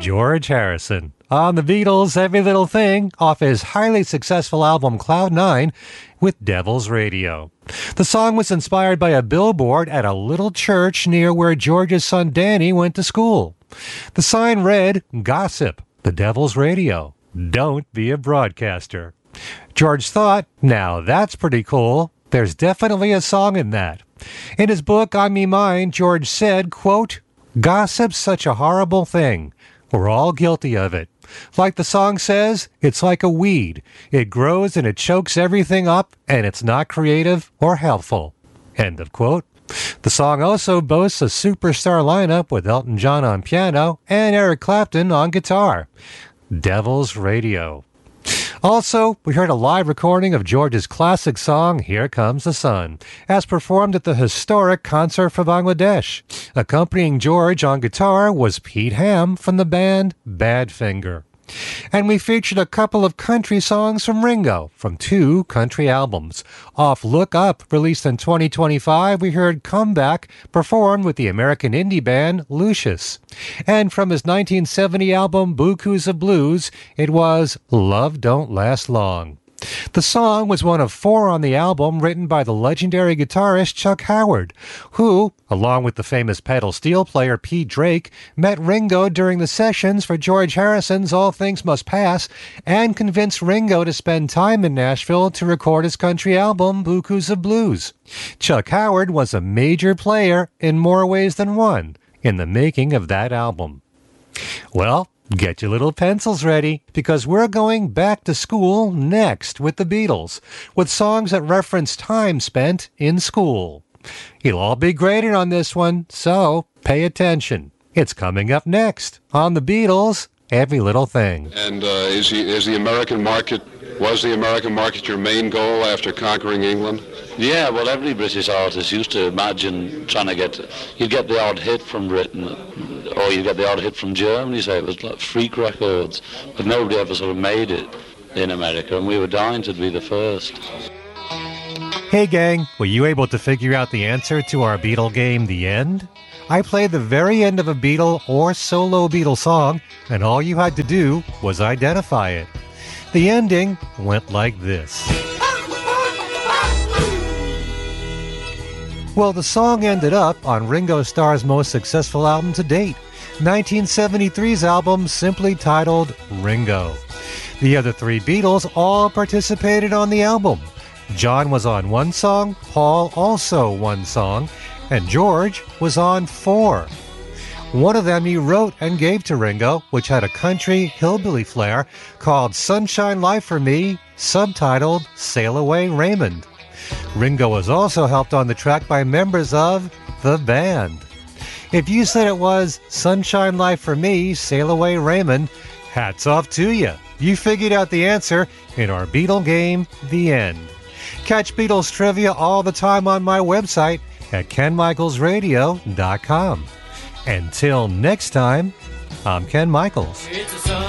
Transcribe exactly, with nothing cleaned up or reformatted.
George Harrison on the Beatles' Every Little Thing off his highly successful album Cloud Nine with Devil's Radio. The song was inspired by a billboard at a little church near where George's son Danny went to school. The sign read, "Gossip, the Devil's Radio. Don't be a broadcaster." George thought, now that's pretty cool. There's definitely a song in that. In his book, On Me Mind, George said, quote, "Gossip's such a horrible thing. We're all guilty of it. Like the song says, it's like a weed. It grows and it chokes everything up, and it's not creative or helpful." End of quote. The song also boasts a superstar lineup with Elton John on piano and Eric Clapton on guitar. Devil's Radio. Also, we heard a live recording of George's classic song, Here Comes the Sun, as performed at the historic Concert for Bangladesh. Accompanying George on guitar was Pete Ham from the band Badfinger. And we featured a couple of country songs from Ringo, from two country albums. Off Look Up, released in twenty twenty-five, we heard Comeback, performed with the American indie band Lucius. And from his nineteen seventy album Bukus of Blues, it was Love Don't Last Long. The song was one of four on the album written by the legendary guitarist Chuck Howard, who, along with the famous pedal steel player Pete Drake, met Ringo during the sessions for George Harrison's All Things Must Pass and convinced Ringo to spend time in Nashville to record his country album Bukus of Blues. Chuck Howard was a major player in more ways than one in the making of that album. Well, get your little pencils ready, because we're going back to school next with the Beatles, with songs that reference time spent in school. You'll all be graded on this one, so pay attention. It's coming up next on the Beatles' Every Little Thing. And uh, is, the, is the American market, was the American market your main goal after conquering England? Yeah, well, every British artist used to imagine trying to get, you'd get the odd hit from Britain, or you'd get the odd hit from Germany, so it was like freak records, but nobody ever sort of made it in America, and we were dying to be the first. Hey gang, were you able to figure out the answer to our Beatle game, The End? I played the very end of a Beatle or solo Beatle song, and all you had to do was identify it. The ending went like this. Well, the song ended up on Ringo Starr's most successful album to date, nineteen seventy-three's album simply titled Ringo. The other three Beatles all participated on the album. John was on one song, Paul also one song, and George was on four. One of them he wrote and gave to Ringo, which had a country hillbilly flair, called Sunshine Life for Me, subtitled Sail Away Raymond. Ringo was also helped on the track by members of the band. If you said it was Sunshine Life for Me, Sail Away Raymond, hats off to you. You figured out the answer in our Beatle game, The End. Catch Beatles trivia all the time on my website at ken michaels radio dot com. Until next time, I'm Ken Michaels.